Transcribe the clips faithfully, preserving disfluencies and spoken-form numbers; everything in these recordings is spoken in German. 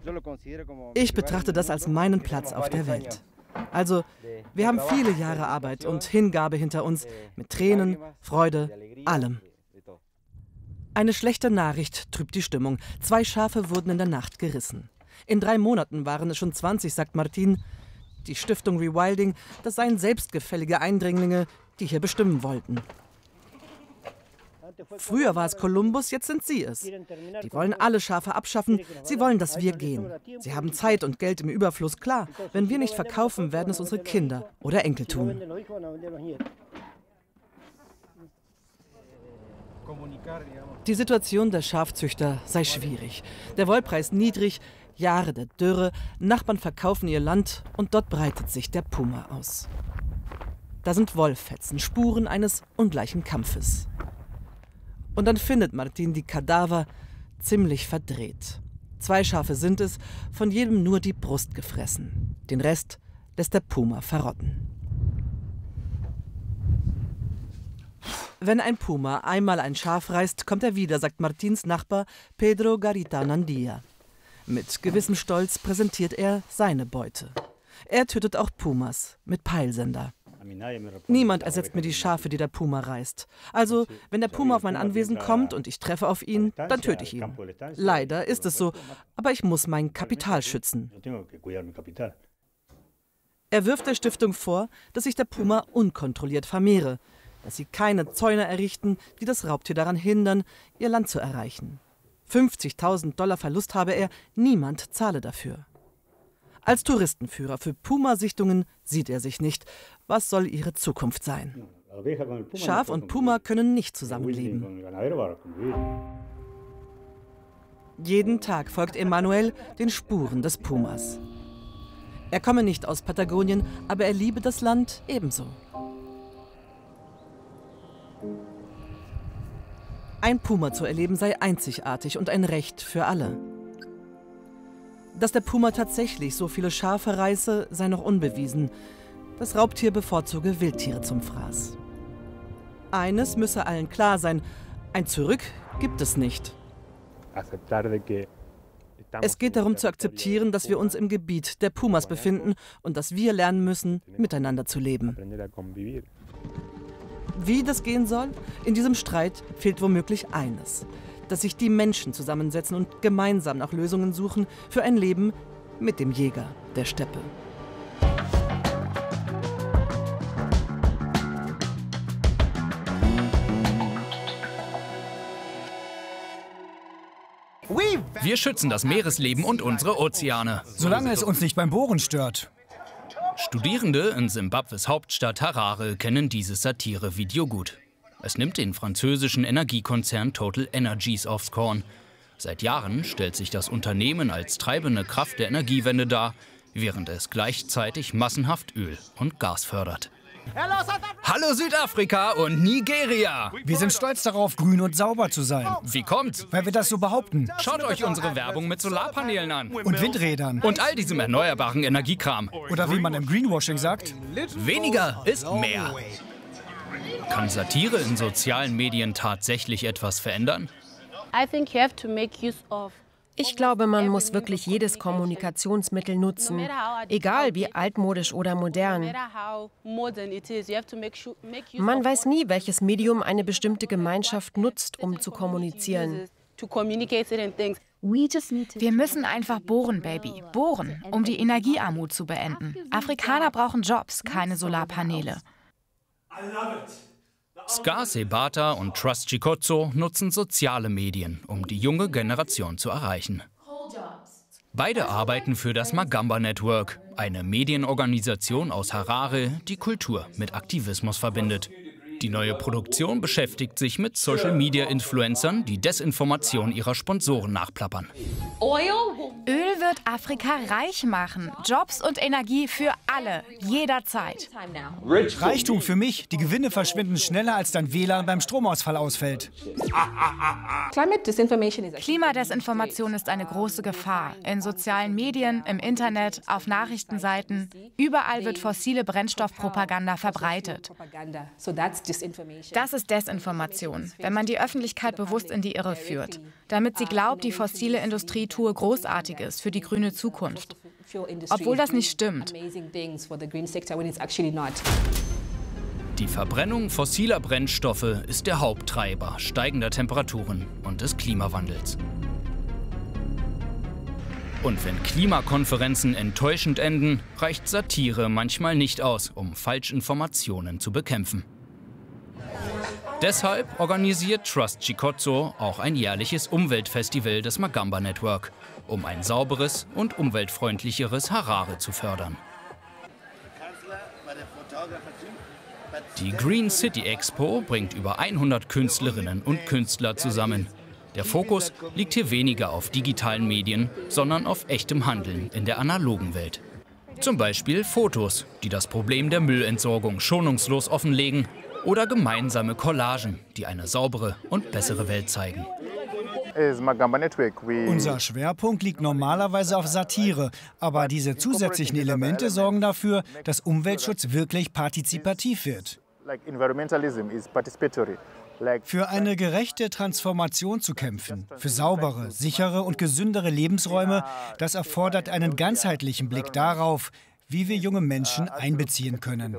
Ich betrachte das als meinen Platz auf der Welt. Also, wir haben viele Jahre Arbeit und Hingabe hinter uns, mit Tränen, Freude, allem. Eine schlechte Nachricht trübt die Stimmung. Zwei Schafe wurden in der Nacht gerissen. In drei Monaten waren es schon zwanzig, sagt Martin. Die Stiftung Rewilding, das seien selbstgefällige Eindringlinge, die hier bestimmen wollten. Früher war es Kolumbus, jetzt sind sie es. Die wollen alle Schafe abschaffen, sie wollen, dass wir gehen. Sie haben Zeit und Geld im Überfluss, klar. Wenn wir nicht verkaufen, werden es unsere Kinder oder Enkel tun. Die Situation der Schafzüchter sei schwierig. Der Wollpreis niedrig, Jahre der Dürre, Nachbarn verkaufen ihr Land und dort breitet sich der Puma aus. Da sind Wollfetzen, Spuren eines ungleichen Kampfes. Und dann findet Martin die Kadaver ziemlich verdreht. Zwei Schafe sind es, von jedem nur die Brust gefressen. Den Rest lässt der Puma verrotten. Wenn ein Puma einmal ein Schaf reißt, kommt er wieder, sagt Martins Nachbar Pedro Garita Nandia. Mit gewissem Stolz präsentiert er seine Beute. Er tötet auch Pumas mit Peilsender. Niemand ersetzt mir die Schafe, die der Puma reißt. Also, wenn der Puma auf mein Anwesen kommt und ich treffe auf ihn, dann töte ich ihn. Leider ist es so, aber ich muss mein Kapital schützen. Er wirft der Stiftung vor, dass sich der Puma unkontrolliert vermehre, dass sie keine Zäune errichten, die das Raubtier daran hindern, ihr Land zu erreichen. fünfzigtausend Dollar Verlust habe er, niemand zahle dafür. Als Touristenführer für Puma-Sichtungen sieht er sich nicht. Was soll ihre Zukunft sein? Schaf und Puma können nicht zusammenleben. Jeden Tag folgt Emanuel den Spuren des Pumas. Er komme nicht aus Patagonien, aber er liebe das Land ebenso. Ein Puma zu erleben sei einzigartig und ein Recht für alle. Dass der Puma tatsächlich so viele Schafe reiße, sei noch unbewiesen. Das Raubtier bevorzuge Wildtiere zum Fraß. Eines müsse allen klar sein: ein Zurück gibt es nicht. Es geht darum zu akzeptieren, dass wir uns im Gebiet der Pumas befinden und dass wir lernen müssen, miteinander zu leben. Wie das gehen soll? In diesem Streit fehlt womöglich eines: dass sich die Menschen zusammensetzen und gemeinsam nach Lösungen suchen für ein Leben mit dem Jäger der Steppe. Wir schützen das Meeresleben und unsere Ozeane. Solange es uns nicht beim Bohren stört. Studierende in Simbabwes Hauptstadt Harare kennen dieses Satire-Video gut. Es nimmt den französischen Energiekonzern Total Energies aufs Korn. Seit Jahren stellt sich das Unternehmen als treibende Kraft der Energiewende dar, während es gleichzeitig massenhaft Öl und Gas fördert. Hallo Südafrika und Nigeria! Wir sind stolz darauf, grün und sauber zu sein. Wie kommt's? Weil wir das so behaupten. Schaut euch unsere Werbung mit Solarpanelen an. Und Windrädern. Und all diesem erneuerbaren Energiekram. Oder wie man im Greenwashing sagt: Weniger ist mehr. Kann Satire in sozialen Medien tatsächlich etwas verändern? Ich glaube, man muss wirklich jedes Kommunikationsmittel nutzen, egal wie altmodisch oder modern. Man weiß nie, welches Medium eine bestimmte Gemeinschaft nutzt, um zu kommunizieren. Wir müssen einfach bohren, Baby. Bohren, um die Energiearmut zu beenden. Afrikaner brauchen Jobs, keine Solarpaneele. Ska Sebata und Trust Chikotso nutzen soziale Medien, um die junge Generation zu erreichen. Beide arbeiten für das Magamba Network, eine Medienorganisation aus Harare, die Kultur mit Aktivismus verbindet. Die neue Produktion beschäftigt sich mit Social-Media-Influencern, die Desinformation ihrer Sponsoren nachplappern. Öl wird Afrika reich machen. Jobs und Energie für alle, jederzeit. Reichtum für mich. Die Gewinne verschwinden schneller, als dein W L A N beim Stromausfall ausfällt. Klimadesinformation ist eine große Gefahr. In sozialen Medien, im Internet, auf Nachrichtenseiten. Überall wird fossile Brennstoffpropaganda verbreitet. Das ist Desinformation, wenn man die Öffentlichkeit bewusst in die Irre führt, damit sie glaubt, die fossile Industrie tue Großartiges für die grüne Zukunft. Obwohl das nicht stimmt. Die Verbrennung fossiler Brennstoffe ist der Haupttreiber steigender Temperaturen und des Klimawandels. Und wenn Klimakonferenzen enttäuschend enden, reicht Satire manchmal nicht aus, um Falschinformationen zu bekämpfen. Deshalb organisiert Trust Chikotso auch ein jährliches Umweltfestival des Magamba Network, um ein sauberes und umweltfreundlicheres Harare zu fördern. Die Green City Expo bringt über hundert Künstlerinnen und Künstler zusammen. Der Fokus liegt hier weniger auf digitalen Medien, sondern auf echtem Handeln in der analogen Welt. Zum Beispiel Fotos, die das Problem der Müllentsorgung schonungslos offenlegen, oder gemeinsame Collagen, die eine saubere und bessere Welt zeigen. Unser Schwerpunkt liegt normalerweise auf Satire, aber diese zusätzlichen Elemente sorgen dafür, dass Umweltschutz wirklich partizipativ wird. Für eine gerechte Transformation zu kämpfen, für saubere, sichere und gesündere Lebensräume, das erfordert einen ganzheitlichen Blick darauf, wie wir junge Menschen einbeziehen können.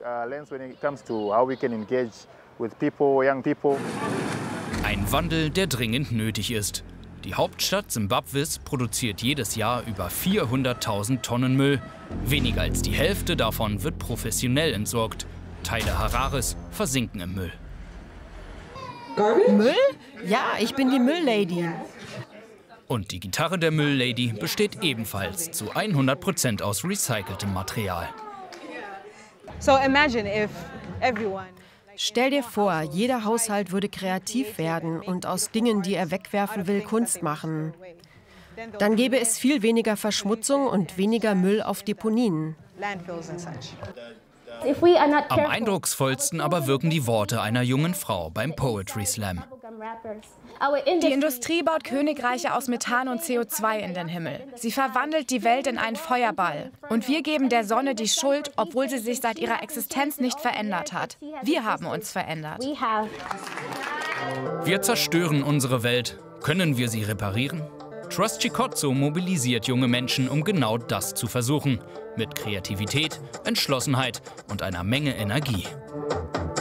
Ein Wandel, der dringend nötig ist. Die Hauptstadt Simbabwes produziert jedes Jahr über vierhunderttausend Tonnen Müll. Weniger als die Hälfte davon wird professionell entsorgt. Teile Harares versinken im Müll. Müll? Ja, ich bin die Mülllady. Und die Gitarre der Mülllady besteht ebenfalls zu hundert Prozent aus recyceltem Material. Stell dir vor, jeder Haushalt würde kreativ werden und aus Dingen, die er wegwerfen will, Kunst machen. Dann gäbe es viel weniger Verschmutzung und weniger Müll auf Deponien. Am eindrucksvollsten aber wirken die Worte einer jungen Frau beim Poetry Slam. Die Industrie baut Königreiche aus Methan und C O zwei in den Himmel. Sie verwandelt die Welt in einen Feuerball. Und wir geben der Sonne die Schuld, obwohl sie sich seit ihrer Existenz nicht verändert hat. Wir haben uns verändert. Wir zerstören unsere Welt. Können wir sie reparieren? Trust Chikotso mobilisiert junge Menschen, um genau das zu versuchen. Mit Kreativität, Entschlossenheit und einer Menge Energie.